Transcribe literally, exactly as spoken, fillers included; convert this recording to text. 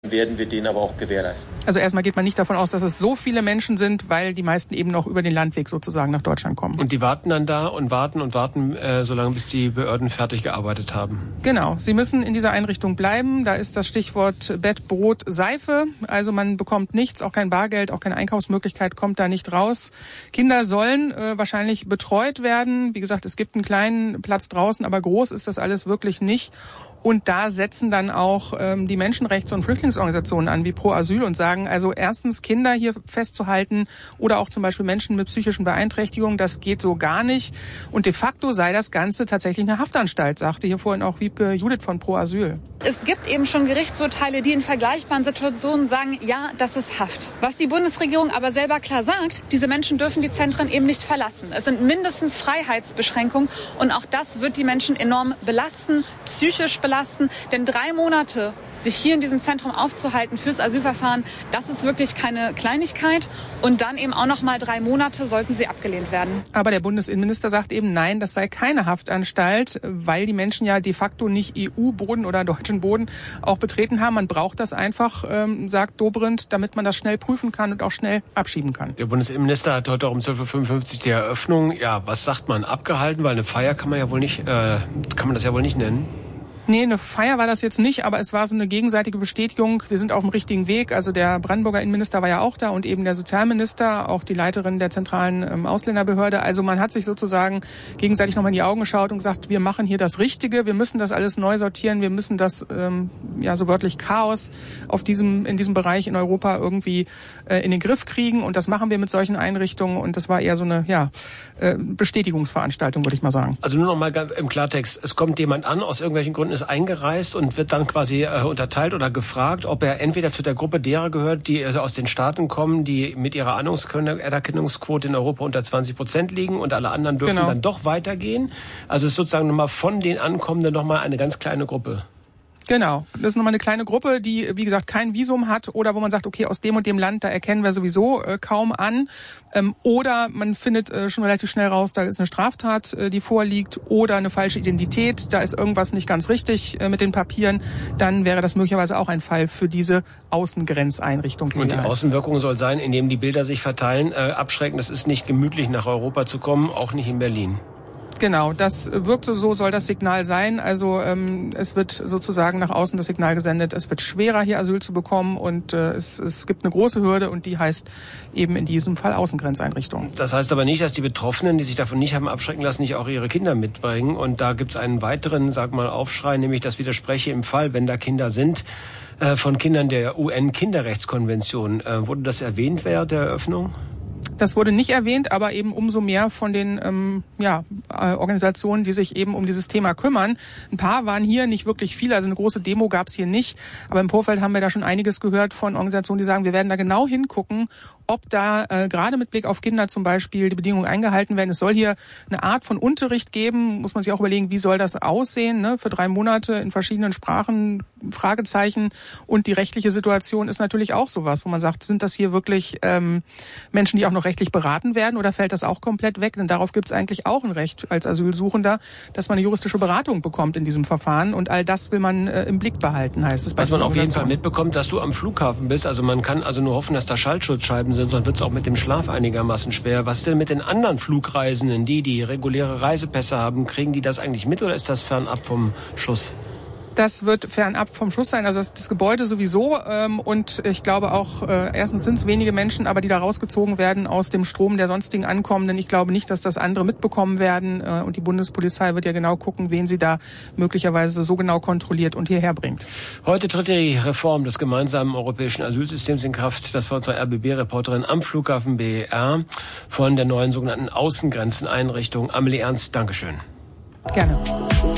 werden wir den aber auch gewährleisten. Also erstmal geht man nicht davon aus, dass es so viele Menschen sind, weil die meisten eben noch über den Landweg sozusagen nach Deutschland kommen. Und die warten dann da und warten und warten, äh, solange bis die Behörden fertig gearbeitet haben. Genau, sie müssen in dieser Einrichtung bleiben. Da ist das Stichwort Bett, Brot, Seife. Also man bekommt nichts, auch kein Bargeld, auch keine Einkaufsmöglichkeit, kommt da nicht raus. Kinder sollen äh, wahrscheinlich betreut werden. Wie gesagt, es gibt einen kleinen Platz draußen, aber groß ist das alles wirklich nicht. Und da setzen dann auch ähm, die Menschenrechts- und Flüchtlingsorganisationen an, wie Pro Asyl, und sagen, also erstens Kinder hier festzuhalten oder auch zum Beispiel Menschen mit psychischen Beeinträchtigungen, das geht so gar nicht. Und de facto sei das Ganze tatsächlich eine Haftanstalt, sagte hier vorhin auch Wiebke Judith von Pro Asyl. Es gibt eben schon Gerichtsurteile, die in vergleichbaren Situationen sagen, ja, das ist Haft. Was die Bundesregierung aber selber klar sagt, diese Menschen dürfen die Zentren eben nicht verlassen. Es sind mindestens Freiheitsbeschränkungen und auch das wird die Menschen enorm belasten, psychisch belasten. Belasten, denn drei Monate sich hier in diesem Zentrum aufzuhalten fürs Asylverfahren, das ist wirklich keine Kleinigkeit. Und dann eben auch noch mal drei Monate sollten sie abgelehnt werden. Aber der Bundesinnenminister sagt eben, nein, das sei keine Haftanstalt, weil die Menschen ja de facto nicht E U-Boden oder deutschen Boden auch betreten haben. Man braucht das einfach, ähm, sagt Dobrindt, damit man das schnell prüfen kann und auch schnell abschieben kann. Der Bundesinnenminister hat heute auch um zwölf Uhr fünfundfünfzig die Eröffnung, ja, was sagt man, abgehalten, weil eine Feier kann man ja wohl nicht, äh, kann man das ja wohl nicht nennen. Nee, eine Feier war das jetzt nicht, aber es war so eine gegenseitige Bestätigung. Wir sind auf dem richtigen Weg. Also der Brandenburger Innenminister war ja auch da und eben der Sozialminister, auch die Leiterin der zentralen ähm, Ausländerbehörde. Also man hat sich sozusagen gegenseitig nochmal in die Augen geschaut und gesagt, wir machen hier das Richtige. Wir müssen das alles neu sortieren. Wir müssen das, ähm, ja, so wörtlich Chaos auf diesem, in diesem Bereich in Europa irgendwie äh, in den Griff kriegen. Und das machen wir mit solchen Einrichtungen. Und das war eher so eine, ja, äh, Bestätigungsveranstaltung, würde ich mal sagen. Also nur noch mal im Klartext. Es kommt jemand an, aus irgendwelchen Gründen ist eingereist und wird dann quasi äh, unterteilt oder gefragt, ob er entweder zu der Gruppe derer gehört, die äh, aus den Staaten kommen, die mit ihrer Anerkennungsquote in Europa unter zwanzig Prozent liegen, und alle anderen dürfen genau. dann doch weitergehen. Also es ist sozusagen nochmal von den Ankommenden nochmal eine ganz kleine Gruppe. Genau, das ist nochmal eine kleine Gruppe, die, wie gesagt, kein Visum hat oder wo man sagt, okay, aus dem und dem Land, da erkennen wir sowieso äh, kaum an. Ähm, oder man findet äh, schon relativ schnell raus, da ist eine Straftat, äh, die vorliegt, oder eine falsche Identität, da ist irgendwas nicht ganz richtig äh, mit den Papieren. Dann wäre das möglicherweise auch ein Fall für diese Außengrenzeinrichtung. Die und die heißt. Außenwirkung soll sein, indem die Bilder sich verteilen, äh, abschrecken. Das ist nicht gemütlich, nach Europa zu kommen, auch nicht in Berlin. Genau, das wirkt so, soll das Signal sein. Also ähm, es wird sozusagen nach außen das Signal gesendet, es wird schwerer, hier Asyl zu bekommen, und äh, es, es gibt eine große Hürde, und die heißt eben in diesem Fall Außengrenzeinrichtung. Das heißt aber nicht, dass die Betroffenen, die sich davon nicht haben abschrecken lassen, nicht auch ihre Kinder mitbringen. Und da gibt es einen weiteren, sag mal, Aufschrei, nämlich das widerspreche im Fall, wenn da Kinder sind, äh, von Kindern der U N-Kinderrechtskonvention. Äh, wurde das erwähnt während der Eröffnung? Das wurde nicht erwähnt, aber eben umso mehr von den ähm, ja, äh, Organisationen, die sich eben um dieses Thema kümmern. Ein paar waren hier, nicht wirklich viele, also eine große Demo gab es hier nicht. Aber im Vorfeld haben wir da schon einiges gehört von Organisationen, die sagen, wir werden da genau hingucken, ob da äh, gerade mit Blick auf Kinder zum Beispiel die Bedingungen eingehalten werden. Es soll hier eine Art von Unterricht geben, muss man sich auch überlegen, wie soll das aussehen, ne? Für drei Monate in verschiedenen Sprachen, Fragezeichen. Und die rechtliche Situation ist natürlich auch sowas, wo man sagt, sind das hier wirklich ähm, Menschen, die auch noch rechtlich beraten werden, oder fällt das auch komplett weg? Denn darauf gibt es eigentlich auch ein Recht als Asylsuchender, dass man eine juristische Beratung bekommt in diesem Verfahren. Und all das will man äh, im Blick behalten, heißt es. Was man auf jeden Fall mitbekommt, dass du am Flughafen bist. Also man kann also nur hoffen, dass da Schallschutzscheiben sind, sonst wird es auch mit dem Schlaf einigermaßen schwer. Was denn mit den anderen Flugreisenden, die die reguläre Reisepässe haben? Kriegen die das eigentlich mit, oder ist das fernab vom Schuss? Das wird fernab vom Schuss sein, also das, das Gebäude sowieso. Ähm, und ich glaube auch, äh, erstens sind es wenige Menschen, aber die da rausgezogen werden aus dem Strom der sonstigen Ankommenden. Ich glaube nicht, dass das andere mitbekommen werden. Äh, und die Bundespolizei wird ja genau gucken, wen sie da möglicherweise so genau kontrolliert und hierher bringt. Heute tritt die Reform des gemeinsamen europäischen Asylsystems in Kraft. Das war unsere R B B-Reporterin am Flughafen B E R von der neuen sogenannten Außengrenzeneinrichtung. Amelie Ernst, Dankeschön. Gerne.